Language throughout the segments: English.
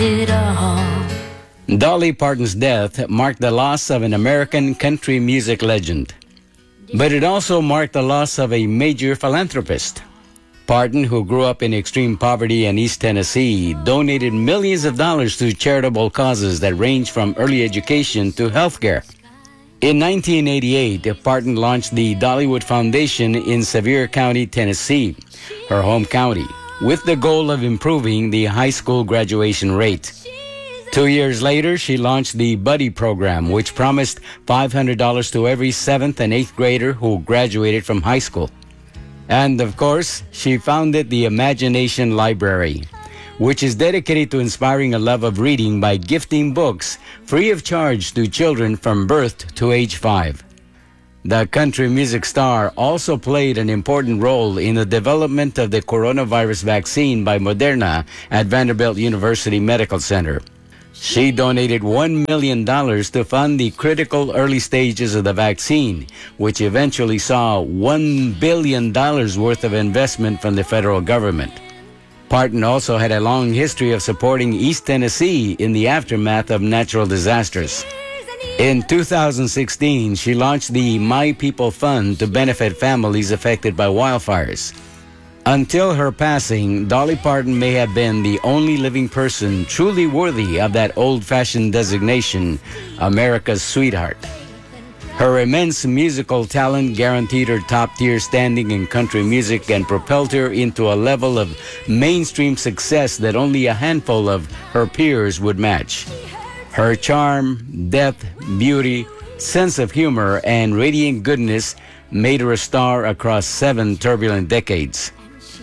Dolly Parton's death marked the loss of an American country music legend. But it also marked the loss of a major philanthropist. Parton, who grew up in extreme poverty in East Tennessee, donated millions of dollars to charitable causes that ranged from early education to healthcare. In 1988, Parton launched the Dollywood Foundation in Sevier County, Tennessee, her home county, with the goal of improving the high school graduation rate. 2 years later, she launched the Buddy Program, which promised $500 to every 7th and 8th grader who graduated from high school. And of course, she founded the Imagination Library, which is dedicated to inspiring a love of reading by gifting books free of charge to children from birth to age 5. The country music star also played an important role in the development of the coronavirus vaccine by Moderna at Vanderbilt University Medical Center. She donated $1 million to fund the critical early stages of the vaccine, which eventually saw $1 billion worth of investment from the federal government. Parton also had a long history of supporting East Tennessee in the aftermath of natural disasters. In 2016, she launched the My People Fund to benefit families affected by wildfires. Until her passing, Dolly Parton may have been the only living person truly worthy of that old-fashioned designation, America's sweetheart. Her immense musical talent guaranteed her top-tier standing in country music and propelled her into a level of mainstream success that only a handful of her peers would match. Her charm, depth, beauty, sense of humor, and radiant goodness made her a star across 7 turbulent decades.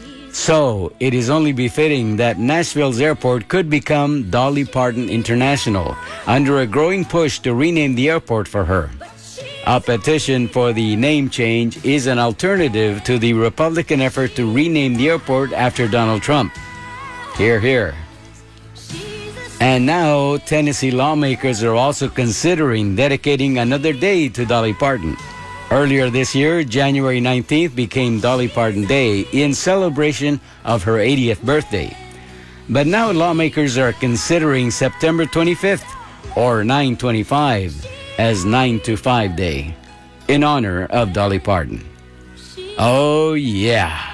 So, it is only befitting that Nashville's airport could become Dolly Parton International under a growing push to rename the airport for her. A petition for the name change is an alternative to the Republican effort to rename the airport after Donald Trump. Hear, hear. And now, Tennessee lawmakers are also considering dedicating another day to Dolly Parton. Earlier this year, January 19th became Dolly Parton Day in celebration of her 80th birthday. But now lawmakers are considering September 25th or 9/25 as 9-to-5 Day in honor of Dolly Parton. Oh yeah.